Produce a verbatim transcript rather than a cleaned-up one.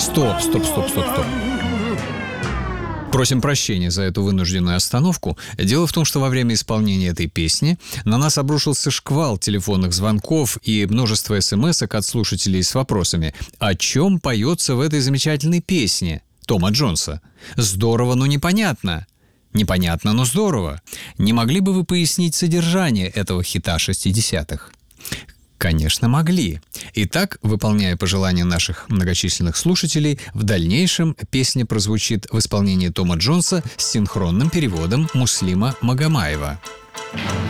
Стоп, стоп, стоп, стоп, стоп. Просим прощения за эту вынужденную остановку. Дело в том, что во время исполнения этой песни на нас обрушился шквал телефонных звонков и множество смс-ок от слушателей с вопросами: о чем поется в этой замечательной песне Тома Джонса? Здорово, но непонятно. Непонятно, но здорово. Не могли бы вы пояснить содержание этого хита шестидесятых? Конечно, могли. Итак, выполняя пожелания наших многочисленных слушателей, в дальнейшем песня прозвучит в исполнении Тома Джонса с синхронным переводом Муслима Магомаева.